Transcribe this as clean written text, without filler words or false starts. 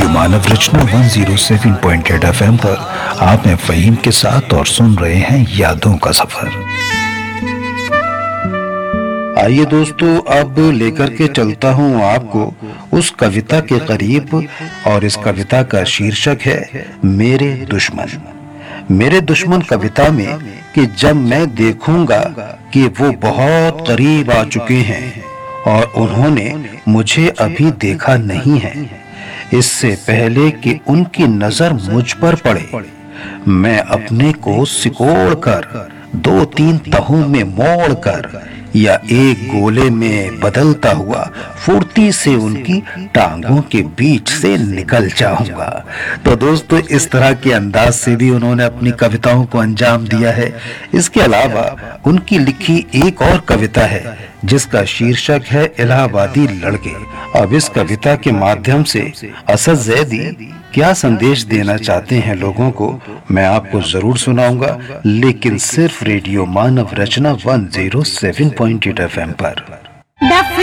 मानव रचना 107.8 FM पर आप हैं फ़हीम के साथ और सुन रहे हैं यादों का सफर। आइए दोस्तों, अब लेकर के चलता हूँ आपको उस कविता के करीब और इस कविता का शीर्षक है मेरे दुश्मन। मेरे दुश्मन कविता में कि जब मैं देखूंगा कि वो बहुत करीब आ चुके हैं और उन्होंने मुझे अभी देखा नहीं है, इससे पहले कि उनकी नजर मुझ पर पड़े, मैं अपने को सिकोड़ कर 2-3 तहों में मोड़ कर या एक गोले में बदलता हुआ फुर्ती से उनकी टांगों के बीच से निकल जाऊंगा। तो दोस्तों, इस तरह के अंदाज से भी उन्होंने अपनी कविताओं को अंजाम दिया है। इसके अलावा उनकी लिखी एक और कविता है जिसका शीर्षक है इलाहाबादी लड़के। अब इस कविता के माध्यम से असद ज़ैदी क्या संदेश देना चाहते हैं लोगों को, मैं आपको जरूर सुनाऊंगा, लेकिन सिर्फ रेडियो मानव रचना 107.8 FM पर।